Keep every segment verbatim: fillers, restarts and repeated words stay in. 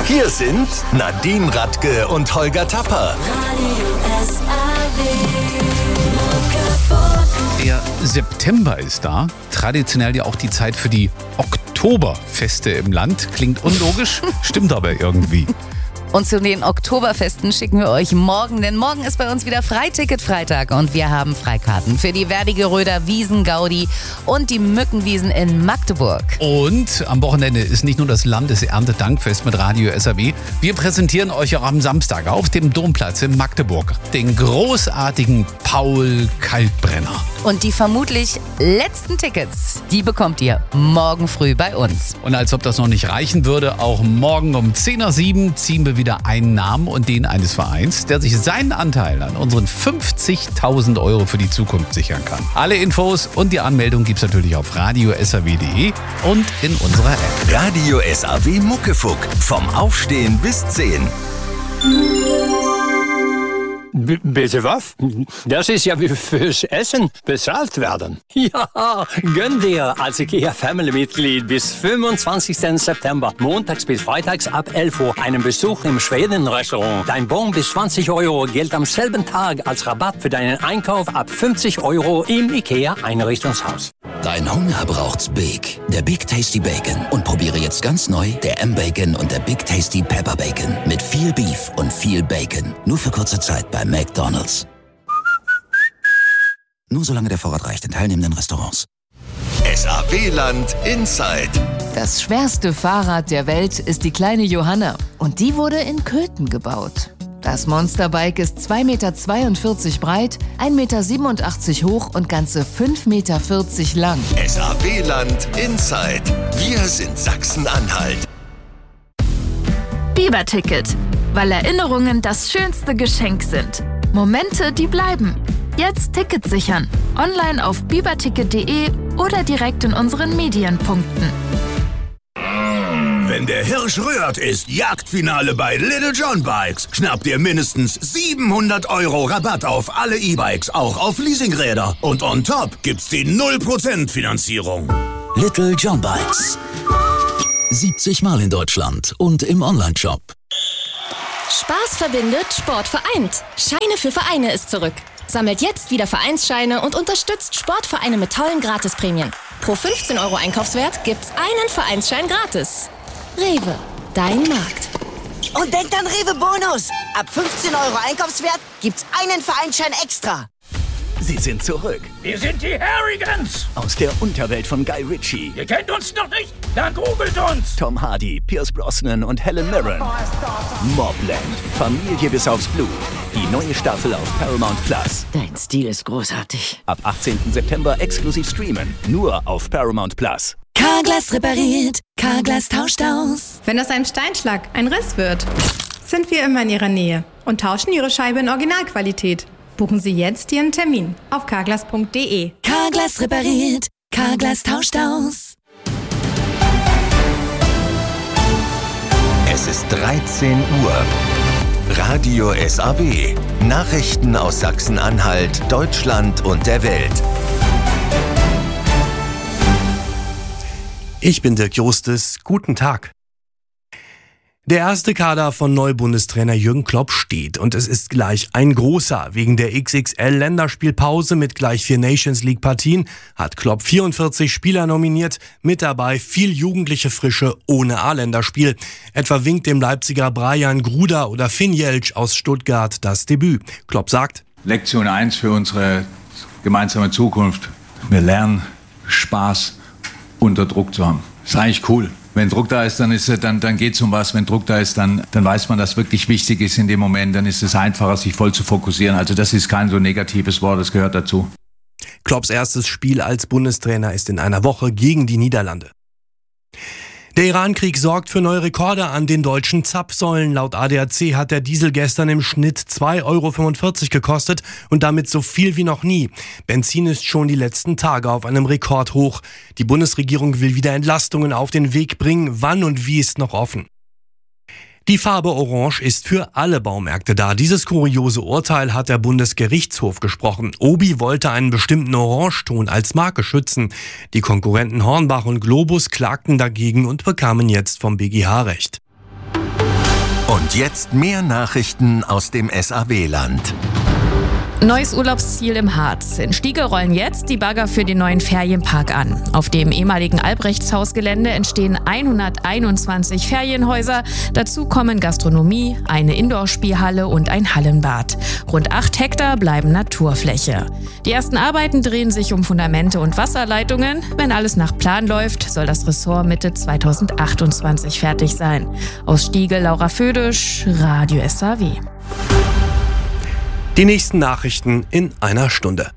Hier sind Nadine Radke und Holger Tapper. Der September ist da. Traditionell ja auch die Zeit für die Oktoberfeste im Land. Klingt unlogisch, stimmt aber irgendwie. Und zu den Oktoberfesten schicken wir euch morgen, denn morgen ist bei uns wieder Freiticket-Freitag und wir haben Freikarten für die Werdigeröder Wiesen-Gaudi und die Mückenwiesen in Magdeburg. Und am Wochenende ist nicht nur das Landeserntedankfest mit Radio S A W. Wir präsentieren euch auch am Samstag auf dem Domplatz in Magdeburg den großartigen Paul Kalkbrenner. Und die vermutlich letzten Tickets, die bekommt ihr morgen früh bei uns. Und als ob das noch nicht reichen würde, auch morgen um zehn Uhr sieben ziehen wir wieder einen Namen und den eines Vereins, der sich seinen Anteil an unseren fünfzigtausend Euro für die Zukunft sichern kann. Alle Infos und die Anmeldung gibt's natürlich auf radio s a w punkt d e und in unserer App. Radio S A W Muckefuck. Vom Aufstehen bis zehn. B- bitte was? Das ist ja wie fürs Essen bezahlt werden. Ja, gönn dir als IKEA-Family-Mitglied bis fünfundzwanzigsten September, montags bis freitags ab elf Uhr, einen Besuch im Schweden-Restaurant. Dein Bon bis zwanzig Euro gilt am selben Tag als Rabatt für deinen Einkauf ab fünfzig Euro im IKEA-Einrichtungshaus. Dein Hunger braucht's Big. Der Big Tasty Bacon. Und probiere jetzt ganz neu der M-Bacon und der Big Tasty Pepper Bacon. Mit viel Beef und viel Bacon. Nur für kurze Zeit bei McDonald's. Nur solange der Vorrat reicht in teilnehmenden Restaurants. S A W-Land Inside. Das schwerste Fahrrad der Welt ist die kleine Johanna. Und die wurde in Köthen gebaut. Das Monsterbike ist zwei Komma zweiundvierzig Meter breit, ein Komma siebenundachtzig Meter hoch und ganze fünf Komma vierzig Meter lang. S A W-Land Inside. Wir sind Sachsen-Anhalt. Biber-Ticket, weil Erinnerungen das schönste Geschenk sind. Momente, die bleiben. Jetzt Ticket sichern. Online auf biberticket punkt de oder direkt in unseren Medienpunkten. Wenn der Hirsch rührt, ist Jagdfinale bei Little John Bikes. Schnappt ihr mindestens siebenhundert Euro Rabatt auf alle E-Bikes, auch auf Leasingräder. Und on top gibt's die null Prozent Finanzierung. Little John Bikes. siebzig Mal in Deutschland und im Onlineshop. Spaß verbindet, Sport vereint. Scheine für Vereine ist zurück. Sammelt jetzt wieder Vereinsscheine und unterstützt Sportvereine mit tollen Gratisprämien. Pro fünfzehn Euro Einkaufswert gibt's einen Vereinsschein gratis. Rewe, dein Markt. Und denkt an Rewe Bonus. Ab fünfzehn Euro Einkaufswert gibt's einen Vereinsschein extra. Sie sind zurück. Wir sind die Harrigans. Aus der Unterwelt von Guy Ritchie. Ihr kennt uns noch nicht? Dann googelt uns. Tom Hardy, Pierce Brosnan und Helen Mirren. Mobland. Familie bis aufs Blut. Die neue Staffel auf Paramount Plus. Dein Stil ist großartig. Ab achtzehnten September exklusiv streamen. Nur auf Paramount Plus. Carglass repariert. Carglass tauscht aus. Wenn aus einem Steinschlag ein Riss wird, sind wir immer in Ihrer Nähe und tauschen Ihre Scheibe in Originalqualität. Buchen Sie jetzt Ihren Termin auf carglass punkt de. Carglass repariert. Carglass tauscht aus. Es ist dreizehn Uhr. Radio S A W. Nachrichten aus Sachsen-Anhalt, Deutschland und der Welt. Ich bin Dirk Jostes. Guten Tag. Der erste Kader von Neubundestrainer Jürgen Klopp steht und es ist gleich ein großer. Wegen der X X L-Länderspielpause mit gleich vier Nations-League-Partien hat Klopp vierundvierzig Spieler nominiert, mit dabei viel jugendliche Frische ohne A-Länderspiel. Etwa winkt dem Leipziger Brian Gruder oder Finn Jeltsch aus Stuttgart das Debüt. Klopp sagt: Lektion eins für unsere gemeinsame Zukunft. Wir lernen, Spaß unter Druck zu haben. Ist eigentlich cool. Wenn Druck da ist, dann ist es, dann, dann geht's um was. Wenn Druck da ist, dann, dann weiß man, dass wirklich wichtig ist in dem Moment. Dann ist es einfacher, sich voll zu fokussieren. Also das ist kein so negatives Wort, das gehört dazu. Klopps erstes Spiel als Bundestrainer ist in einer Woche gegen die Niederlande. Der Iran-Krieg sorgt für neue Rekorde an den deutschen Zapfsäulen. Laut A D A C hat der Diesel gestern im Schnitt zwei Euro fünfundvierzig gekostet und damit so viel wie noch nie. Benzin ist schon die letzten Tage auf einem Rekordhoch. Die Bundesregierung will wieder Entlastungen auf den Weg bringen. Wann und wie ist noch offen. Die Farbe Orange ist für alle Baumärkte da. Dieses kuriose Urteil hat der Bundesgerichtshof gesprochen. Obi wollte einen bestimmten Orangeton als Marke schützen. Die Konkurrenten Hornbach und Globus klagten dagegen und bekamen jetzt vom B G H Recht. Und jetzt mehr Nachrichten aus dem S A W-Land. Neues Urlaubsziel im Harz. In Stiege rollen jetzt die Bagger für den neuen Ferienpark an. Auf dem ehemaligen Albrechtshausgelände entstehen hunderteinundzwanzig Ferienhäuser. Dazu kommen Gastronomie, eine Indoor-Spielhalle und ein Hallenbad. Rund acht Hektar bleiben Naturfläche. Die ersten Arbeiten drehen sich um Fundamente und Wasserleitungen. Wenn alles nach Plan läuft, soll das Ressort Mitte zweitausendachtundzwanzig fertig sein. Aus Stiege, Laura Födisch, Radio S A W. Die nächsten Nachrichten in einer Stunde.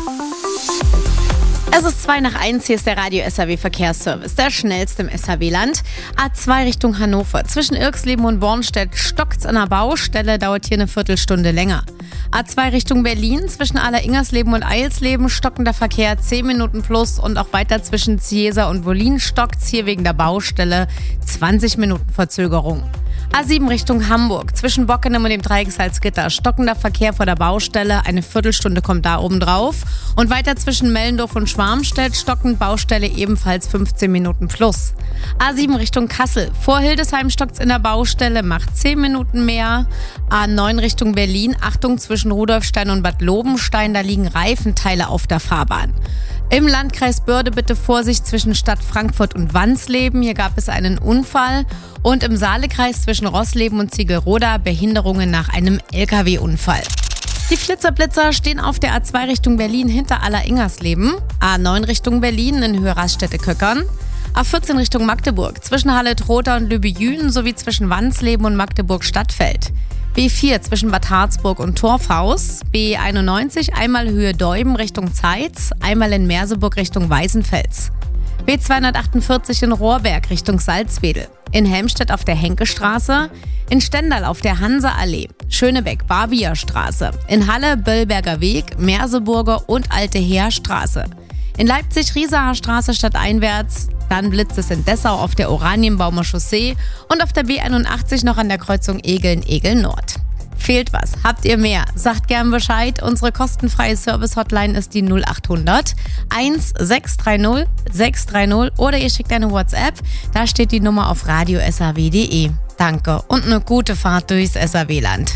Es ist zwei nach eins, hier ist der Radio S A W Verkehrsservice, der schnellste im S A W-Land. A zwei Richtung Hannover. Zwischen Irxleben und Bornstedt stockt's an der Baustelle, dauert hier eine Viertelstunde länger. A zwei Richtung Berlin, zwischen Aller-Ingersleben und Eilsleben stockender Verkehr zehn Minuten plus und auch weiter zwischen Ziesa und Wollin stockt's hier wegen der Baustelle zwanzig Minuten Verzögerung. A sieben Richtung Hamburg, zwischen Bockenem und dem Dreieck Salzgitter stockender Verkehr vor der Baustelle, eine Viertelstunde kommt da oben drauf. Und weiter zwischen Mellendorf und Schwarmstedt stockend Baustelle ebenfalls fünfzehn Minuten plus. A sieben Richtung Kassel, vor Hildesheim stockt's in der Baustelle, macht zehn Minuten mehr. A neun Richtung Berlin, Achtung zwischen Rudolfstein und Bad Lobenstein, da liegen Reifenteile auf der Fahrbahn. Im Landkreis Börde bitte Vorsicht zwischen Stadt Frankfurt und Wansleben, hier gab es einen Unfall. Und im Saalekreis zwischen Rossleben und Ziegelroda Behinderungen nach einem L K W-Unfall. Die Flitzer-Blitzer stehen auf der A zwei Richtung Berlin hinter Aller-Ingersleben, A neun Richtung Berlin in Höhe Raststätte-Köckern, A vierzehn Richtung Magdeburg zwischen Halle-Trotha und Lübejün sowie zwischen Wansleben und Magdeburg-Stadtfeld. B vier zwischen Bad Harzburg und Torfhaus, B einundneunzig einmal Höhe Deuben Richtung Zeitz, einmal in Merseburg Richtung Weißenfels. B zweihundertachtundvierzig in Rohrberg Richtung Salzwedel, in Helmstedt auf der Henkestraße, in Stendal auf der Hanseallee, Schönebeck Barbier Straße, in Halle Böllberger Weg, Merseburger und Alte Heerstraße. In Leipzig Riesacher Straße stadteinwärts, dann blitzt es in Dessau auf der Oranienbaumer Chaussee und auf der B einundachtzig noch an der Kreuzung Egeln-Egel Nord. Fehlt was? Habt ihr mehr? Sagt gern Bescheid. Unsere kostenfreie Service-Hotline ist die null achthundert sechs drei null sechs drei null oder ihr schickt eine WhatsApp. Da steht die Nummer auf radio s a w punkt d e. Danke und eine gute Fahrt durchs S A W-Land.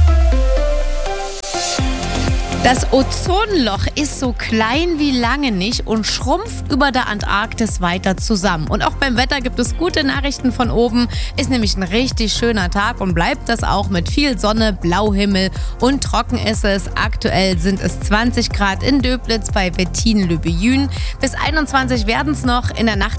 Das Ozonloch ist so klein wie lange nicht und schrumpft über der Antarktis weiter zusammen. Und auch beim Wetter gibt es gute Nachrichten von oben. Ist nämlich ein richtig schöner Tag und bleibt das auch mit viel Sonne, Blauhimmel und trocken ist es. Aktuell sind es zwanzig Grad in Döblitz bei Wettin-Lübejün. Bis einundzwanzig werden es noch. In der Nacht